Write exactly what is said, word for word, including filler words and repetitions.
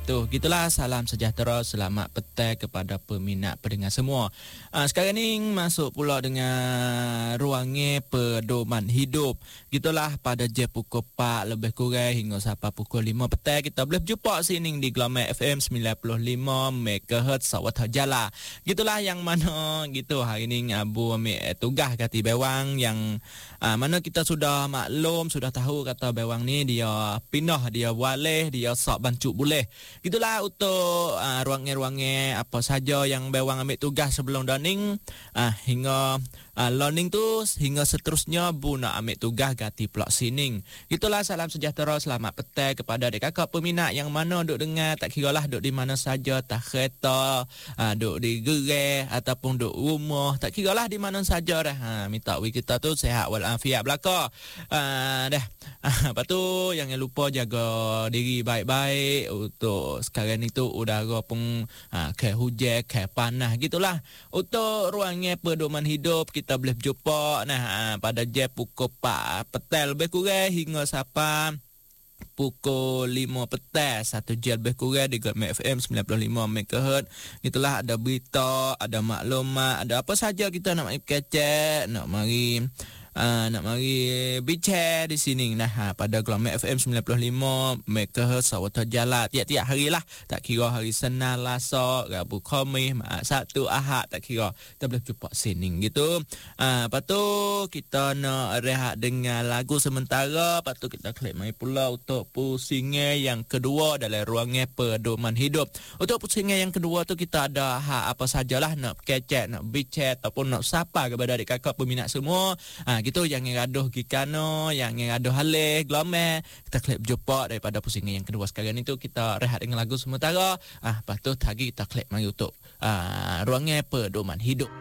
wabarakatuh. Gitulah, salam sejahtera, selamat petang kepada peminat pendengar semua. Uh, sekarang ni masuk pula dengan ruangnya pedoman hidup. Gitulah, pada jam pukul empat lebih kurang hingga sampai pukul lima petang kita boleh berjumpa sini di Gelombang F M sembilan puluh lima megahertz Sawat Jala. Gitulah yang mana gitu hari ni Abu ambil tugas kata bewang yang uh, mana kita sudah maklum, sudah tahu kata bewang ni dia pindah, dia waleh, dia sok bancuk boleh. Gitulah untuk uh, ruangnya-ruangnya apa saja yang bewang ambil tugas sebelum daning uh, hingga uh, learning tu hingga seterusnya Bu nak ambil tugas ganti pula sining. Gitulah, salam sejahtera, selamat petang kepada adik kakak peminat yang mana duk dengar, tak kira lah duk di mana saja, tak kereta, uh, duk di gerai ataupun duk rumah, tak kira lah di mana saja dah. Ha, minta we kita tu sehat walafiat belaka. Uh, dah. Uh, lepas tu jangan lupa jaga diri baik-baik. Untuk sekarang ni tu udara pun ha, ke hujan, ke panas gitulah. Untuk ruangnya pedoman hidup kita boleh berjumpa nah ha, pada jam pukul empat petang lebih kurang hingga sampai pukul lima petang, satu jam lebih kurang di Gelombang F M sembilan puluh lima megahertz. Gitulah, ada berita, ada maklumat, ada apa saja kita nak mari kecek, nak mari Uh, nak mari bicara di sini nah ha, pada Gelombang F M sembilan puluh lima megahertz Sawat Jala tiap-tiap hari lah, tak kira hari Senin, Selasa, Rabu, Khamis, Sabtu, Ahad, tak kira kita boleh jumpa sini gitu. Uh, lepas tu kita nak rehat dengan lagu sementara, lepas tu kita klik mai pula untuk pusingan yang kedua dalam ruangnya pedoman hidup. Untuk pusingan yang kedua tu kita ada ha, apa sajalah nak kecek, nak bicara ataupun nak sapa kepada adik kakak peminat semua. Uh, gitu, jangan gaduh gikano, jangan gaduh halih Gelombang. Kita klik berjumpa daripada pusingan yang kedua. Sekarang itu kita rehat dengan lagu sementara. Ah, lepas tu lagi kita klik mari untuk ah, ruangnya pedoman hidup.